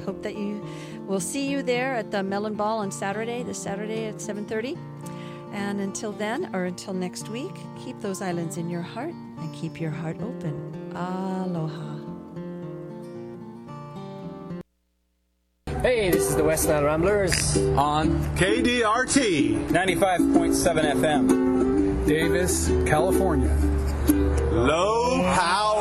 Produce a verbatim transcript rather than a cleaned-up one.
hope that you will see you there at the Melon Ball on Saturday, this Saturday at seven thirty. And until then, or until next week, keep those islands in your heart and keep your heart open. Aloha. Hey, this is the West Nile Ramblers on K D R T ninety-five point seven F M, Davis, California. Low power.